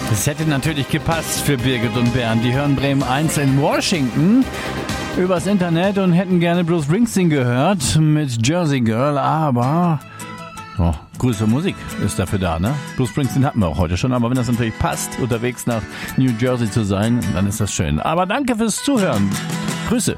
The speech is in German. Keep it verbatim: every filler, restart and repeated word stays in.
Das hätte natürlich gepasst für Birgit und Bernd. Die hören Bremen eins in Washington übers Internet und hätten gerne Bruce Springsteen gehört mit Jersey Girl, aber oh, größere Musik ist dafür da, ne? Bruce Springsteen hatten wir auch heute schon, aber wenn das natürlich passt, unterwegs nach New Jersey zu sein, dann ist das schön. Aber danke fürs Zuhören. Grüße.